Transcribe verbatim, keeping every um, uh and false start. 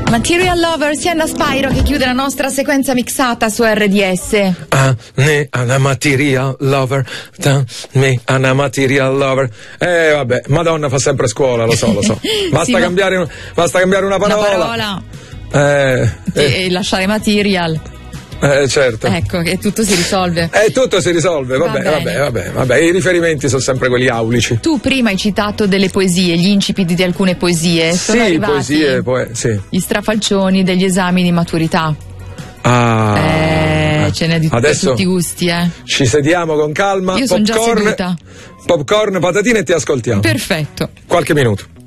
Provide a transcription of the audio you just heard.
Material Lover, Sienna Spyro, che chiude la nostra sequenza mixata su R D S. Ah, ne, ana material lover, ta, me, ana material lover. Eh, vabbè, Madonna fa sempre scuola, lo so, lo so. Basta, Sì, cambiare, un- basta cambiare una parola. Una parola Eh, e, eh, e lasciare material. eh, certo. Ecco, che tutto si risolve. E tutto si risolve, Va vabbè, bene. vabbè, vabbè, vabbè, i riferimenti sono sempre quelli aulici. Tu prima hai citato delle poesie, gli incipit di alcune poesie. Sono Sì, arrivati poesie, poi, sì. gli strafalcioni degli esami di maturità. Ah, Eh, ce n'è di adesso tutti i gusti, eh. ci sediamo con calma. Io son già popcorn, seduta. popcorn, patatine e ti ascoltiamo. Perfetto. Qualche minuto.